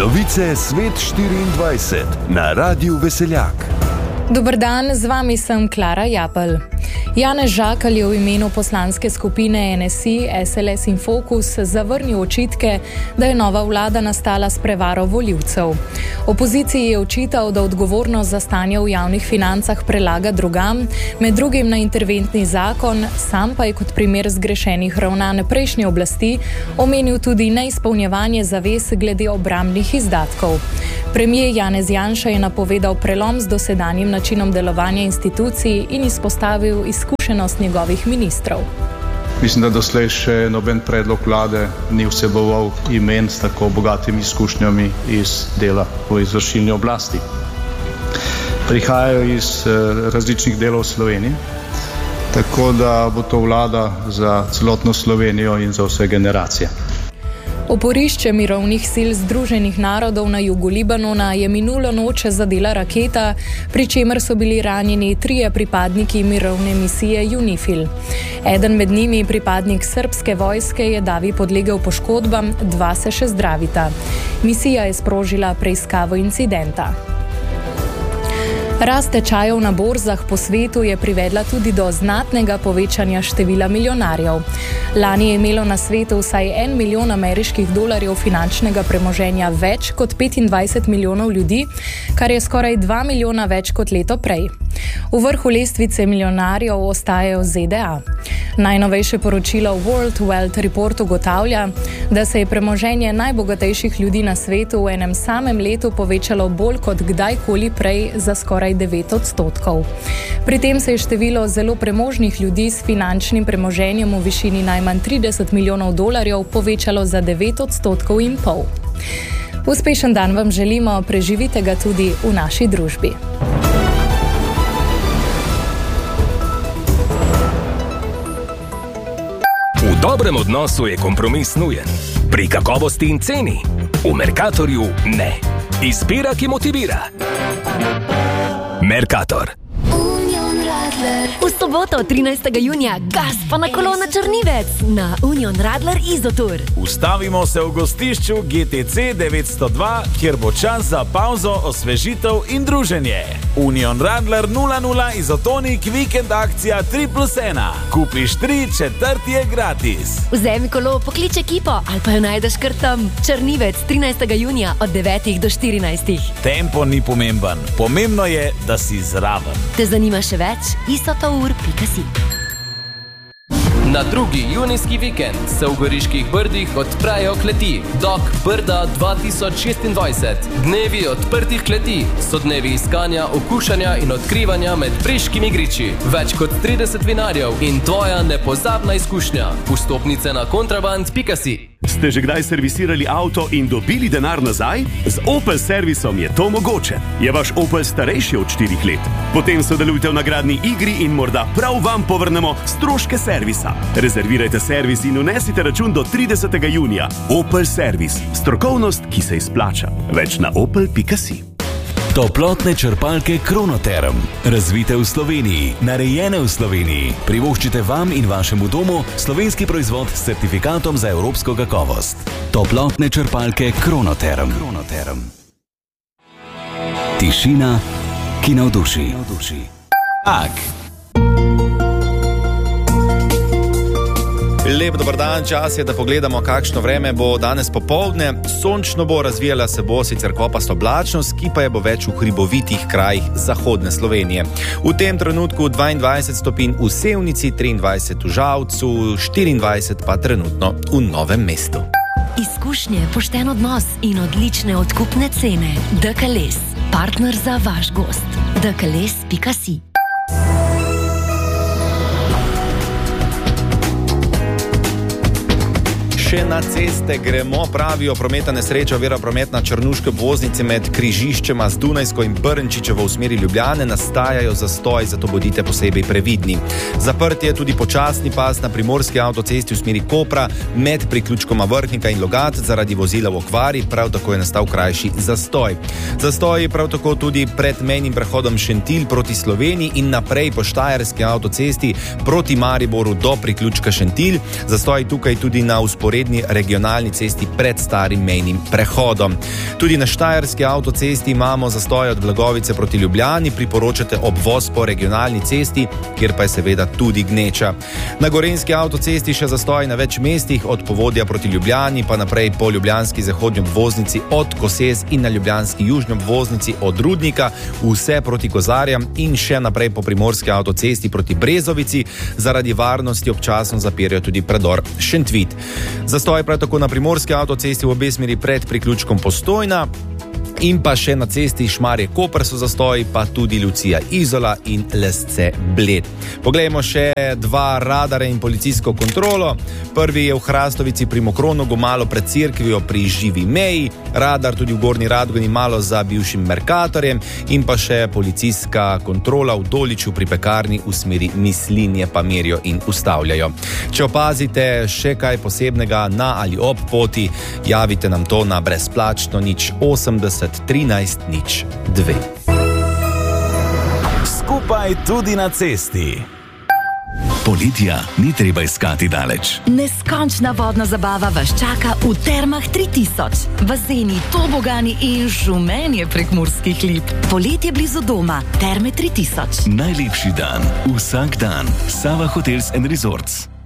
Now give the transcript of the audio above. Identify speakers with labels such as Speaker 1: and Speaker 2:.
Speaker 1: Novice Svet 24 na Radiu Veseljak.
Speaker 2: Dober dan, z vami sem Klara Japelj. Janez Žakelj je v imenu poslanske skupine NSI, SLS in Fokus zavrnil očitke, da je nova vlada nastala s prevaro volivcev. Opoziciji je očital, da odgovornost za stanje v javnih financah prelaga drugam, med drugim na interventni zakon, sam pa je kot primer zgrešenih ravnanj prejšnje oblasti omenil tudi neizpolnjevanje zavez glede obrambnih izdatkov. Premier Janez Janša je napovedal prelom z dosedanjim načinom delovanja institucij in izpostavil izkušenost njegovih ministrov.
Speaker 3: Mislim, da doslej še noben predlog vlade ni vseboval imen s tako bogatimi izkušnjami iz dela v izvršilni oblasti. Prihajajo iz različnih delov Slovenije, tako da bo to vlada za celotno Slovenijo in za vse generacije.
Speaker 2: Oporišče mirovnih sil Združenih narodov na jugu Libanona je minulo noč zadela raketa, pri čemer so bili ranjeni 3 pripadniki mirovne misije UNIFIL. Eden med njimi, pripadnik srbske vojske, je davi podlegel poškodbam, 2 se še zdravita. Misija je sprožila preiskavo incidenta. Rast tečajev na borzah po svetu je privedla tudi do znatnega povečanja števila milijonarjev. Lani je imelo na svetu vsaj $1 milijon ameriških dolarjev finančnega premoženja več kot 25 milijonov ljudi, kar je skoraj 2 milijona več kot leto prej. V vrhu lestvice milijonarjev ostajajo ZDA. Najnovejše poročilo World Wealth Report ugotavlja, da se je premoženje najbogatejših ljudi na svetu v enem samem letu povečalo bolj kot kdajkoli prej za skoraj 9%. Pri tem se je število zelo premožnih ljudi s finančnim premoženjem v višini najmanj $30 milijonov povečalo za 9,5%. Uspešen dan vam želimo, preživite ga tudi v naši družbi.
Speaker 4: V dobrem odnosu je kompromis nujen. Pri kakovosti in ceni. V Mercatorju ne. Izbira, ki motivira. Mercator.
Speaker 5: V soboto 13. junija gas pa na kolo na Črnivec na Union Radler Izotur.
Speaker 6: Ustavimo se v gostišču GTC 902, kjer bo čas za pauzo, osvežitev in druženje. Union Radler 00 Izotonik vikend akcija 3+1. Kupiš 3, 4 je gratis.
Speaker 5: Vzemi kolo, poklič ekipo ali pa jo najdeš kar tam. Črnivec 13. junija od 9 do 14.
Speaker 6: Tempo ni pomemben, pomembno je, da si zraven.
Speaker 5: Te zanima še več? isotour.si.
Speaker 7: Na drugi junijski vikend se v Goriških Brdih odprejo kleti Dok Brda 2026. Dnevi odprtih kleti so dnevi iskanja, okušanja in odkrivanja med briškimi griči. Več kot 30 vinarjev in tvoja nepozabna izkušnja. Vstopnice na kontraband.si.
Speaker 8: Ste že kdaj servisirali avto in dobili denar nazaj? Z Opel servisom je to mogoče. Je vaš Opel starejši od 4 let? Potem sodelujte v nagradni igri in morda prav vam povrnemo stroške servisa. Rezervirajte servis in unesite račun do 30. junija. Opel servis. Strokovnost, ki se izplača. Več na opel.si.
Speaker 1: Toplotne črpalke Kronoterm. Razvite v Sloveniji, narejene v Sloveniji. Privoščite vam in vašemu domu slovenski proizvod s certifikatom za evropsko kakovost. Toplotne črpalke Kronoterm. Tišina, ki navduši.
Speaker 6: Ak. Lep dober dan, čas je, da pogledamo, kakšno vreme bo danes popoldne. Sončno bo, razvijala se bo sicer kopasto oblačnost, ki pa je bo več v hribovitih krajih zahodne Slovenije. V tem trenutku 22 stopinj v Sevnici, 23 v Žalcu, 24 pa trenutno v Novem mestu.
Speaker 5: Izkušnje, pošten odnos in odlične odkupne cene. DKLS, partner za vaš gost. DKLS.si.
Speaker 6: Še na ceste gremo, pravijo, prometna nesreča ovira promet na črnuški obvoznici med križiščema z Dunajsko in Brnčičevo v smeri Ljubljane, nastajajo zastoji, zato bodite posebej previdni. Zaprt je tudi počasni pas na primorski avtocesti v smeri Kopra med priključkoma Vrhnika in Logat zaradi vozila v okvari, prav tako je nastal krajši zastoj. Zastoji prav tako tudi pred mejnim prehodom Šentilj proti Sloveniji in naprej po štajerski avtocesti proti Mariboru do priključka Šentilj. Zastoji tukaj tudi na usporedni zaporedni regionalni cesti pred starim mejnim prehodom. Tudi na štajerski avtocesti imamo zastoj od Blagovice proti Ljubljani, priporočate obvoz po regionalni cesti, kjer pa je seveda tudi gneča. Na gorenjski avtocesti še zastoj na več mestih, od Povodja proti Ljubljani pa naprej po ljubljanski zahodnji obvoznici od Kosez in na ljubljanski južni obvoznici od Rudnika, vse proti Kozarjam in še naprej po primorski avtocesti proti Brezovici, zaradi varnosti občasno zapirajo tudi predor Šentvit. Zastoj prav tako na primorski avtocesti v obe smeri pred priključkom Postojna in pa še na cesti Šmarje-Koper so zastoji, pa tudi Lucija Izola in Lesce Bled. Poglejmo še dva radare in policijsko kontrolo. Prvi je v Hrastovici pri Mokronogu, malo pred cerkvijo pri Živi meji, radar tudi v Gornji Radgoni, malo za bivšim Merkatorjem in pa še policijska kontrola v Doliču pri pekarni v smeri Mislinje, pa merijo in ustavljajo. Če opazite še kaj posebnega na ali ob poti, javite nam to na brezplačno 080 13 02.
Speaker 1: Skupaj tudi na cesti. Poletja ni treba iskati daleč.
Speaker 5: Neskončna vodna zabava vas čaka v Termah 3000. Bazeni, tobogani in žumenje prekmurskih lip. Poletje blizu doma. Terme 3000.
Speaker 1: Najlepši dan, vsak dan. Sava Hotels & Resorts.